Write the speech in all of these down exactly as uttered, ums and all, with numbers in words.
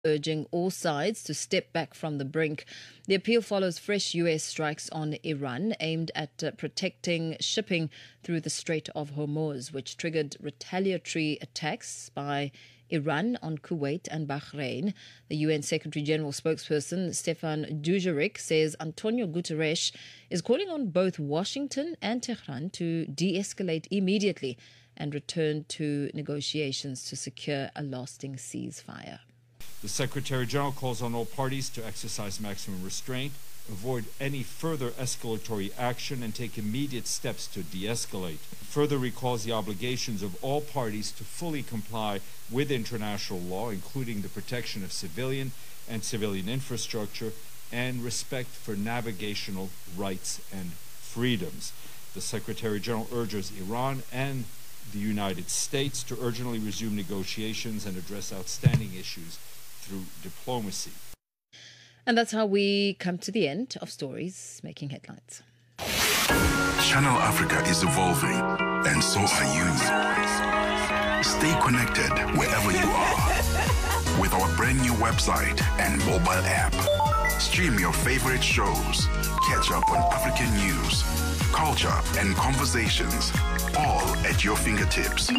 urging all sides to step back from the brink. The appeal follows fresh U S strikes on Iran aimed at uh, protecting shipping through the Strait of Hormuz, which triggered retaliatory attacks by Iran on Kuwait and Bahrain. The U N Secretary-General spokesperson Stefan Dujarric says Antonio Guterres is calling on both Washington and Tehran to de-escalate immediately and return to negotiations to secure a lasting ceasefire. The Secretary-General calls on all parties to exercise maximum restraint, avoid any further escalatory action, and take immediate steps to de-escalate. Further recalls the obligations of all parties to fully comply with international law, including the protection of civilian and civilian infrastructure and respect for navigational rights and freedoms. The Secretary-General urges Iran and the United States to urgently resume negotiations and address outstanding issues through diplomacy. And that's how we come to the end of Stories Making Headlines. Channel Africa is evolving, and so are you. Stay connected wherever you are with our brand new website and mobile app. Stream your favorite shows, catch up on African news, culture, and conversations, all at your fingertips.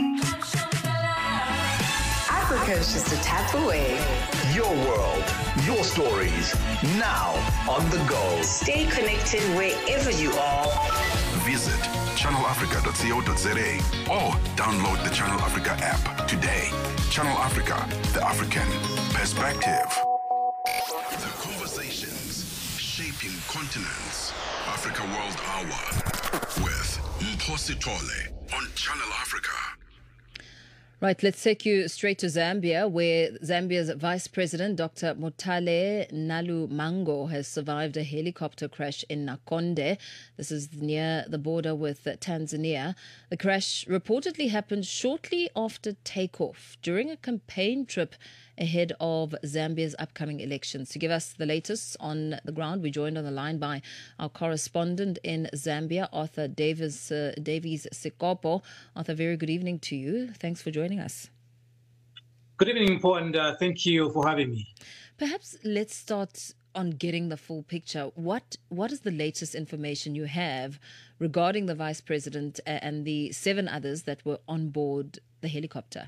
Africa is just a tap away. Your world, your stories, now on the go. Stay connected wherever you are. Visit channel africa dot co dot za or download the Channel Africa app today. Channel Africa, the African perspective. The conversations shaping continents. Africa World Hour with Mphosi Tole on Channel Africa. Right, let's take you straight to Zambia, where Zambia's Vice President, Doctor Motale Nalumango, has survived a helicopter crash in Nakonde. This is near the border with Tanzania. The crash reportedly happened shortly after takeoff during a campaign trip ahead of Zambia's upcoming elections. To give us the latest on the ground, we're joined on the line by our correspondent in Zambia, Arthur Davis, uh, Davies Sikopo. Arthur, very good evening to you. Thanks for joining us. Good evening, Paul, and uh, thank you for having me. Perhaps let's start on getting the full picture. What What is the latest information you have regarding the Vice President and the seven others that were on board the helicopter?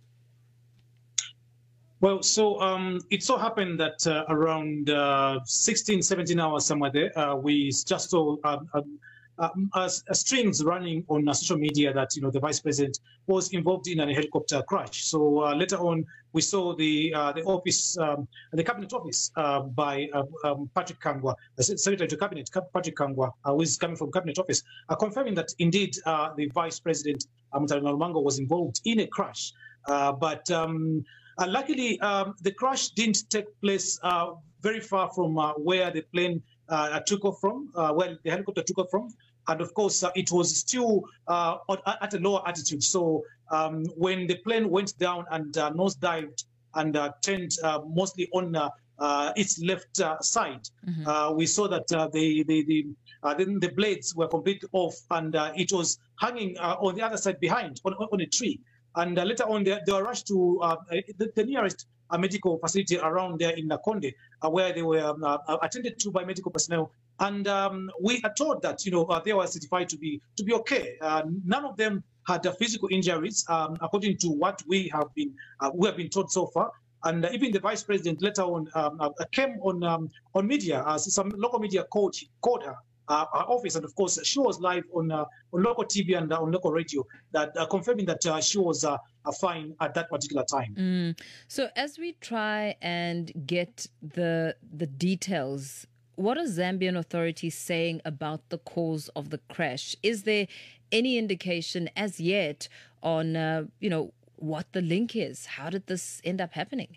Well, so um, it so happened that uh, around uh, sixteen, seventeen hours somewhere there, uh, we just saw um, um, um, uh, strings running on uh, social media that, you know, the Vice President was involved in a helicopter crash. So uh, later on, we saw the uh, the office, um, the Cabinet Office uh, by uh, um, Patrick Kangwa, the Secretary to Cabinet, Patrick Kangwa, uh, who is coming from Cabinet Office, uh, confirming that indeed uh, the Vice President, Motale Nalumango, was involved in a crash. Uh, but um, Uh, luckily, um, the crash didn't take place uh, very far from uh, where the plane uh, took off from, uh, where the helicopter took off from. And of course, uh, it was still uh, at a lower altitude. So um, when the plane went down and uh, nosedived and uh, turned uh, mostly on uh, uh, its left uh, side, mm-hmm. uh, we saw that uh, the, the, the, uh, the, the blades were completely off, and uh, it was hanging uh, on the other side behind, on, on a tree. And uh, later on, they, they were rushed to uh, the, the nearest uh, medical facility around there in Nakonde, uh, where they were um, uh, attended to by medical personnel. And um, we are told that, you know, uh, they were certified to be to be okay. Uh, none of them had uh, physical injuries, um, according to what we have been uh, we have been told so far. And uh, even the Vice President later on um, uh, came on um, on media. Uh, some local media called called her. Uh, our office, and of course she was live on uh, on local T V and uh, on local radio, that uh, confirming that uh, she was uh, fine at that particular time. Mm. So as we try and get the the details, what are Zambian authorities saying about the cause of the crash? Is there any indication as yet on uh, you know what the link is? How did this end up happening?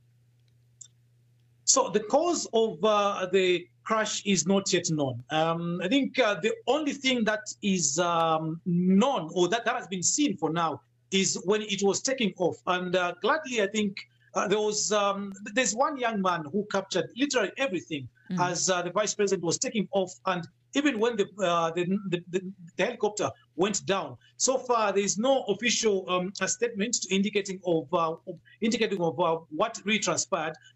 So the cause of uh, the crash is not yet known. Um, I think uh, the only thing that is um, known, or that, that has been seen for now, is when it was taking off. And uh, gladly, I think uh, there was um, there's one young man who captured literally everything mm-hmm. as uh, the Vice President was taking off. And even when the, uh, the, the, the, the helicopter went down. So far, there is no official um, statement indicating of uh, indicating of uh, what really transpired.